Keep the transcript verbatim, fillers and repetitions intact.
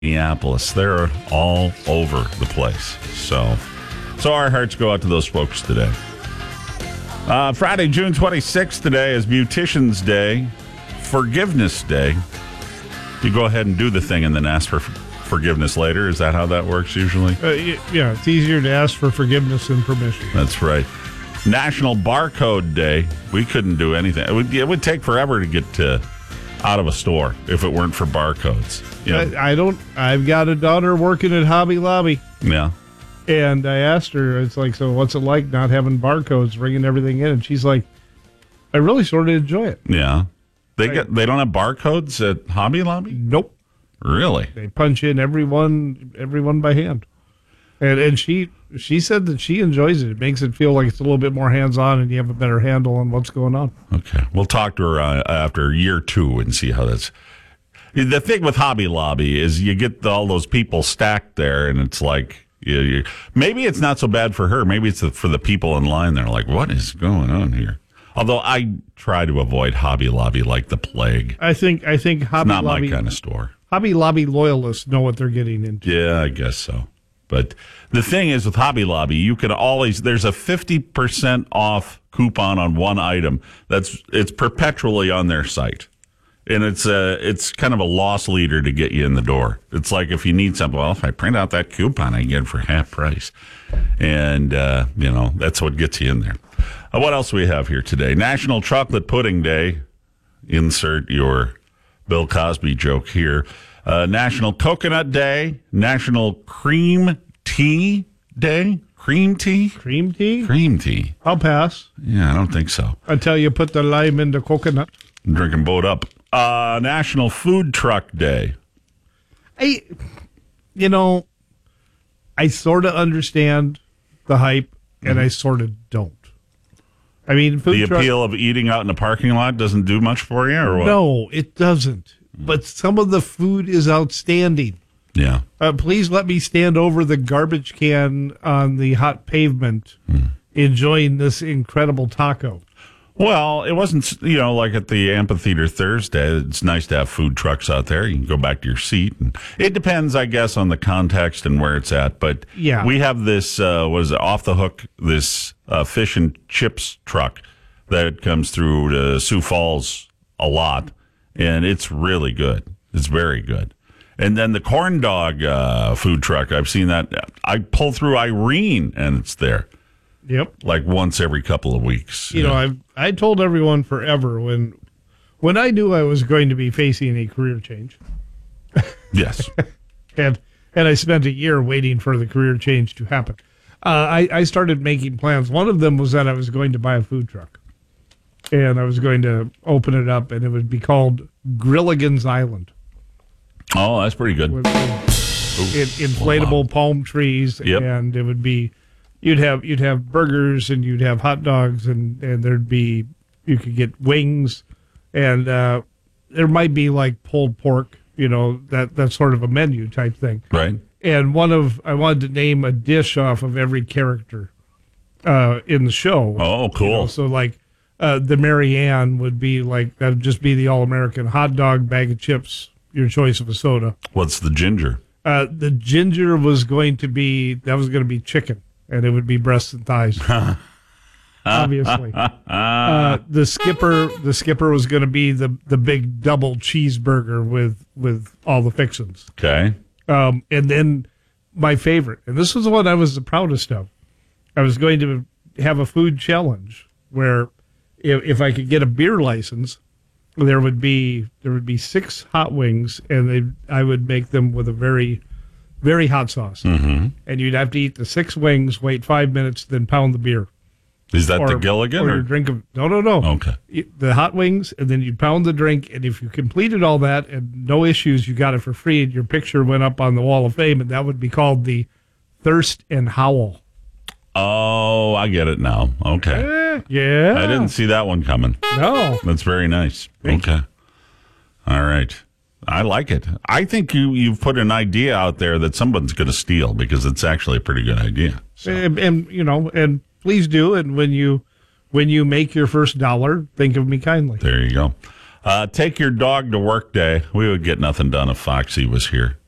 Minneapolis. They're all over the place. So, so our hearts go out to those folks today. Uh, Friday, June twenty-sixth today is Beautician's Day, Forgiveness Day. You go ahead and do the thing and then ask for forgiveness later. Is that how that works usually? Uh, yeah, it's easier to ask for forgiveness than permission. That's right. National Barcode Day. We couldn't do anything. It would, it would take forever to get to, out of a store if it weren't for barcodes. You know? I, I don't. I've got a daughter working at Hobby Lobby. Yeah. And I asked her, it's like, so what's it like not having barcodes, ringing everything in? And she's like, I really sort of enjoy it. Yeah. They get, they don't have barcodes at Hobby Lobby? Nope. Really? They punch in everyone, everyone by hand. And and she she said that she enjoys it. It makes it feel like it's a little bit more hands-on and you have a better handle on what's going on. Okay. We'll talk to her uh, after year two and see how that's... The thing with Hobby Lobby is you get all those people stacked there and it's like... You, you, maybe it's not so bad for her. Maybe it's the, for the people in line. They're like, what is going on here? Although I try to avoid Hobby Lobby like the plague. I think I think Hobby it's not Lobby, my kind of store. Hobby Lobby loyalists know what they're getting into. Yeah, I guess so. But the thing is with Hobby Lobby, you can always, there's a fifty percent off coupon on one item. That's, it's perpetually on their site. And it's a, it's kind of a loss leader to get you in the door. It's like if you need something, well, if I print out that coupon, I get it for half price. And, uh, you know, that's what gets you in there. Uh, what else do we have here today? National Chocolate Pudding Day. Insert your Bill Cosby joke here. Uh, National Coconut Day. National Cream Tea Day. Cream tea? Cream tea? Cream tea. I'll pass. Yeah, I don't think so. Until you put the lime in the coconut. I'm drinking boat up. Uh, National Food Truck Day. I, you know, I sort of understand the hype, and mm-hmm. I sort of don't. I mean, food the truck, appeal of eating out in the parking lot doesn't do much for you, or what? No, it doesn't. But some of the food is outstanding. Yeah. Uh, please let me stand over the garbage can on the hot pavement, mm. enjoying this incredible taco. Well, it wasn't, you know, like at the amphitheater Thursday. It's nice to have food trucks out there. You can go back to your seat. And it depends, I guess, on the context and where it's at. But yeah. we have this, uh, what is it, Off the Hook, this uh, fish and chips truck that comes through to Sioux Falls a lot. And it's really good. It's very good. And then the corn dog uh, food truck, I've seen that. I pull through Irene, and it's there. Yep. Like once every couple of weeks. You yeah. know, I've I told everyone forever when when I knew I was going to be facing a career change. Yes. and and I spent a year waiting for the career change to happen. Uh, I, I started making plans. One of them was that I was going to buy a food truck. And I was going to open it up, and it would be called Grilligan's Island. Oh, that's pretty good. With, with in, inflatable wow. palm trees, yep. and it would be... You'd have you'd have burgers and you'd have hot dogs and, and there'd be you could get wings and uh, there might be like pulled pork, you know, that that's sort of a menu type thing. Right. And one of I wanted to name a dish off of every character uh, in the show. Oh, cool. You know, so like uh, the Mary Ann would be like that'd just be the all American hot dog, bag of chips, your choice of a soda. What's the ginger? Uh, the ginger was going to be that was going to be chicken. And it would be breasts and thighs, obviously. Uh, the skipper, the skipper was going to be the, the big double cheeseburger with with all the fixins. Okay. Um, and then my favorite, and this was the one I was the proudest of. I was going to have a food challenge where, if, if I could get a beer license, there would be there would be six hot wings, and they I would make them with a very Very hot sauce. Mm-hmm. And you'd have to eat the six wings, wait five minutes, then pound the beer. Is that or, the Gilligan? Or, or your drink of, no, no, no. Okay. The hot wings, and then you'd pound the drink, and if you completed all that and no issues, you got it for free, and your picture went up on the Wall of Fame, and that would be called the Thirst and Howl. Oh, I get it now. Okay. Eh, yeah. I didn't see that one coming. No. That's very nice. Thank okay. You. All right. I like it. I think you, you've put an idea out there that someone's going to steal because it's actually a pretty good idea. So. And, and, you know, and please do. And when you when you make your first dollar, think of me kindly. There you go. Uh, take your dog to work day. We would get nothing done if Foxy was here.